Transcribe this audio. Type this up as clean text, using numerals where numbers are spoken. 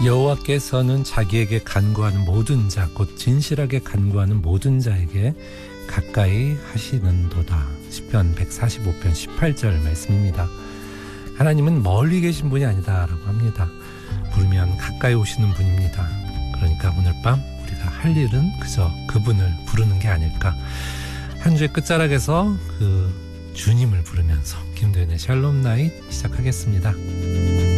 여호와께서는 자기에게 간구하는 모든 자, 곧 진실하게 간구하는 모든 자에게 가까이 하시는도다. 시편 145편 18절 말씀입니다. 하나님은 멀리 계신 분이 아니다라고 합니다. 부르면 가까이 오시는 분입니다. 그러니까 오늘 밤 우리가 할 일은 그저 그분을 부르는 게 아닐까. 한 주의 끝자락에서 그 주님을 부르면서 김도현의 샬롬 나잇 시작하겠습니다.